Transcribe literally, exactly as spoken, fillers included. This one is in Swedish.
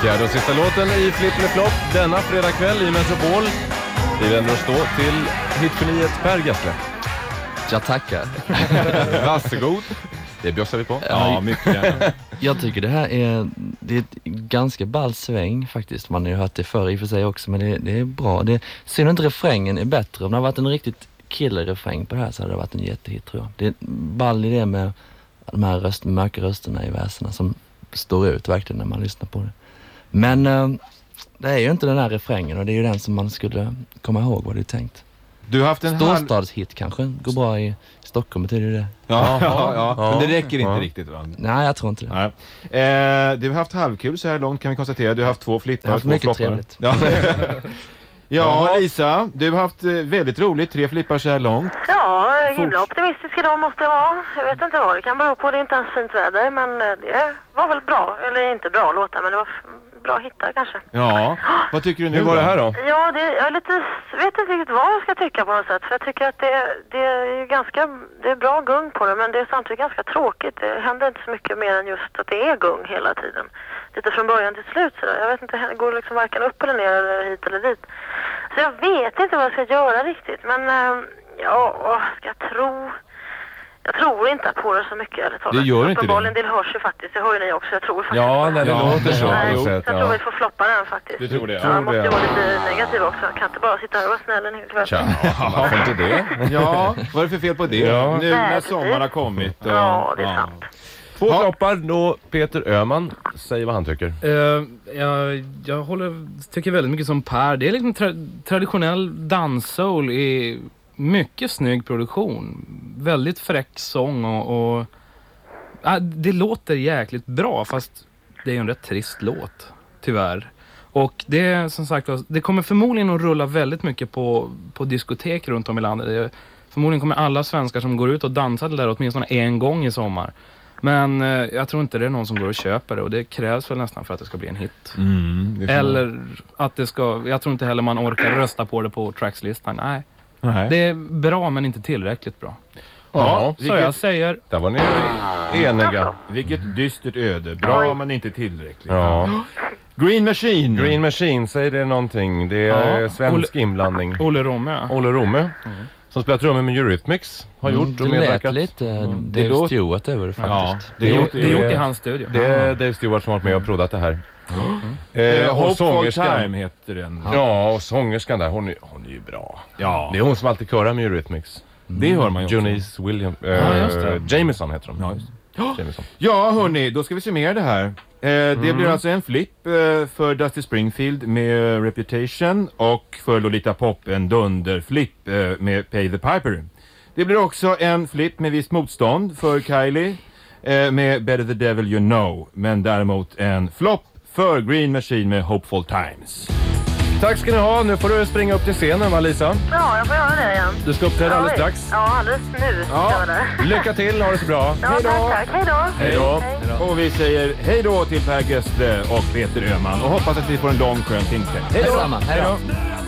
Fjärde och sista låten i Flipp med Flopp denna fredag kväll i Metropol. Vi vänder oss då till hitgeniet Per Gessle. Jag tackar. Varsågod. Det bjössar vi på. Ja, mycket gärna. Jag tycker det här är, det är ett ganska ball sväng faktiskt. Man har ju hört det förr i och för sig också, men det, det är bra. Det, synd inte refrängen är bättre. Om det har varit en riktigt killer-refräng på det här så hade det varit en jättehit, tror jag. Det är ball i det med de här röst, mörka rösterna i väserna som står ut verkligen när man lyssnar på det. Men äh, det är ju inte den här refrängen, och det är ju den som man skulle komma ihåg vad det är tänkt. Du har haft en storstadshit halv... kanske, går bra i Stockholm, betyder det. Ja, ja, ja. ja. Men det räcker inte ja. riktigt, va? Nej, jag tror inte det. Nej. Eh, du har haft halvkul så här långt, kan vi konstatera. Du har haft två flippar. Jag har haft två mycket floppar. trevligt. Ja. Ja, Lisa, du har haft väldigt roligt, tre flippar så här långt. Ja, himla optimistisk idag måste jag vara. Jag vet inte vad det kan bero på, det är inte ens fint väder, men det var väl bra, eller inte bra låtar, men det var bra hittar kanske. Ja, vad tycker du nu? Hur var det här då? Ja, det, jag är lite, vet inte riktigt vad jag ska tycka på något sätt, för jag tycker att det, det är ganska, det är bra gung på det, men det är samtidigt ganska tråkigt. Det händer inte så mycket mer än just att det är gung hela tiden. Lite från början till slut så jag vet inte, det går liksom varken upp eller ner eller hit eller dit. Så jag vet inte vad jag ska göra riktigt, men ja, vad ska jag tro? Jag tror inte på det så mycket. Eller det gör inte det. En del hörs ju faktiskt, det hör ju ni också, jag tror faktiskt. Ja, när det ja, låter så. Nej, så jag tror vi får floppa den faktiskt. Du tror det? Ja, jag måste ju vara lite negativ också, jag kan inte bara sitta här och vara snäll en hel kväll. Ja, varför inte det? Ja, vad är det för fel på det? Ja. Nu när sommaren har kommit. Och, ja, det är sant. Två ja. floppar då, Peter Öhman säger vad han tycker. Uh, jag, jag håller, tycker väldigt mycket som Per. Det är liksom tra- traditionell danssoul i mycket snygg produktion. Väldigt fräck sång och, och uh, det låter jäkligt bra, fast det är ju en rätt trist låt, tyvärr. Och det är som sagt, det kommer förmodligen att rulla väldigt mycket på, på diskotek runt om i landet. Det, förmodligen kommer alla svenskar som går ut och dansar det där åtminstone en gång i sommar. Men eh, jag tror inte det är någon som går och köper det, och det krävs väl nästan för att det ska bli en hit. Mm, eller att det ska, jag tror inte heller man orkar rösta på det på trackslistan. Nej. Nej. Det är bra men inte tillräckligt bra. Ja, så vilket, jag säger... Där var ni eniga. Vilket dystert öde. Bra men inte tillräckligt. Ja. Green Machine. Green Machine, säger det någonting. Det är ja. svensk Olle, inblandning. Olle Romme. Olle Romme. Mm. Som spelar trummor med Eurythmics. Har mm, gjort och medverkat. Det lät lite mm. Dave det Stewart över det faktiskt. Ja, det, det, det är gjort i hans studio. Det är Dave Stewart som har varit med och proddat det här. Mm. Eh, och sångerskan Time heter den. Ja, och sångerskan där, hon är, hon är ju bra. Ja. Det är hon som alltid körar med Eurythmics. Mm. Det hör man ju också. Jonice William, äh, ja, Jameson heter de. Ja, Jameson. Ja, hörni, då ska vi summera det här. Eh, det mm. blir alltså en flipp eh, för Dusty Springfield med Reputation, och för Lolita Pop en dunderflipp eh, med Pay the Piper. Det blir också en flipp med visst motstånd för Kylie eh, med Better the Devil You Know, men däremot en flopp för Green Machine med Hopeful Times. Tack ska ni ha. Nu får du springa upp till scenen, va, Lisa? Ja, jag får göra det igen. Du ska uppträda alldeles strax. Ja, alldeles nu. Ja. Lycka till, ha det så bra. Ja, hej då. Tack, tack. Hej då. Hej då. Och vi säger hej då till Per Gessle och Peter Öhman och hoppas att vi får en lång skön pingsthelg. Hej då. Hej då.